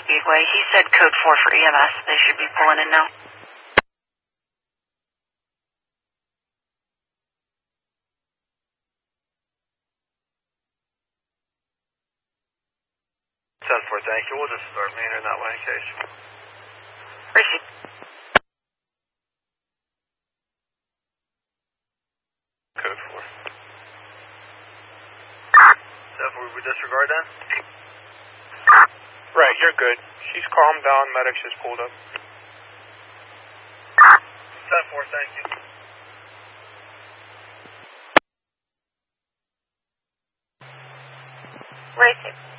Speedway. He said code 4 for EMS. They should be pulling in now. Thank you. We'll just start meandering that way in case. Receive. Code 4. Steph, would we disregard that? Right, you're good. She's calmed down. Medics just pulled up. 10-4, thank you. Receive.